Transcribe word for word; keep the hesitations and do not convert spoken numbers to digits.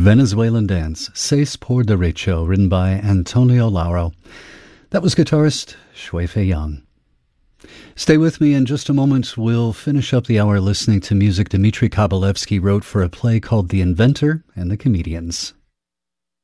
Venezuelan Dance, Seis por Derecho, written by Antonio Lauro. That was guitarist Shui Fei Yang. Stay with me in just a moment. We'll finish up the hour listening to music Dmitri Kabalevsky wrote for a play called The Inventor and the Comedians.